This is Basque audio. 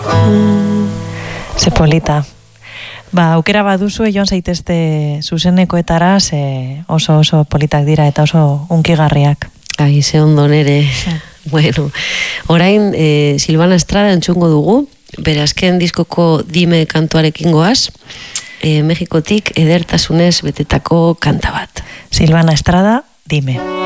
Ze polita. Aukera baduzu joan zaitezte zuzenekoetara, ze oso politak dira eta oso unkigarriak. Ze ondo nere. Bueno, orain Silvana Estrada entzungo dugu, bere azken diskoko Dime kantuarekin goaz, Mexikotik edertasunez betetako kanta bat. Silvana Estrada, Dime.